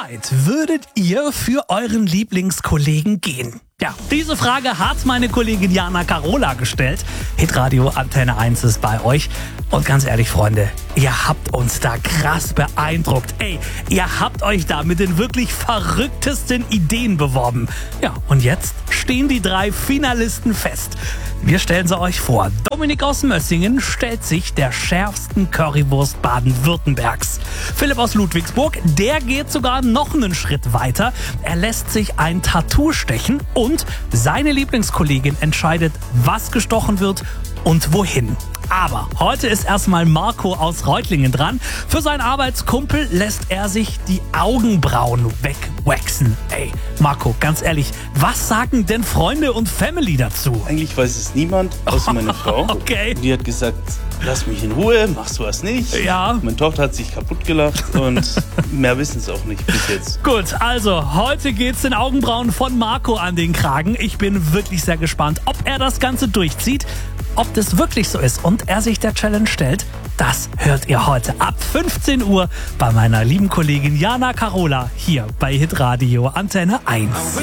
weit würdet ihr für euren Lieblingskollegen gehen? Ja, diese Frage hat meine Kollegin Jana Carola gestellt. Hitradio Antenne 1 ist bei euch. Und ganz ehrlich, Freunde, ihr habt uns da krass beeindruckt. Ey, ihr habt euch da mit den wirklich verrücktesten Ideen beworben. Ja, und jetzt stehen die 3 Finalisten fest. Wir stellen sie euch vor. Dominik aus Mössingen stellt sich der schärfsten Currywurst Baden-Württembergs. Philipp aus Ludwigsburg, der geht sogar noch einen Schritt weiter. Er lässt sich ein Tattoo stechen und seine Lieblingskollegin entscheidet, was gestochen wird und wohin. Aber heute ist erstmal Marco aus Reutlingen dran. Für seinen Arbeitskumpel lässt er sich die Augenbrauen wegwaxen. Ey, Marco, ganz ehrlich, was sagen denn Freunde und Family dazu? Eigentlich weiß es niemand, außer meine Frau. Okay. Die hat gesagt, lass mich in Ruhe, mach sowas nicht. Ja. Meine Tochter hat sich kaputt gelacht und mehr wissen es auch nicht bis jetzt. Gut, also heute geht's den Augenbrauen von Marco an den Kragen. Ich bin wirklich sehr gespannt, ob er das Ganze durchzieht, ob das wirklich so ist und er sich der Challenge stellt. Das hört ihr heute ab 15 Uhr bei meiner lieben Kollegin Jana Carola hier bei Hitradio Antenne 1.